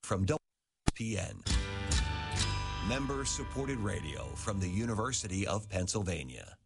from WPN. Member-supported radio from the University of Pennsylvania.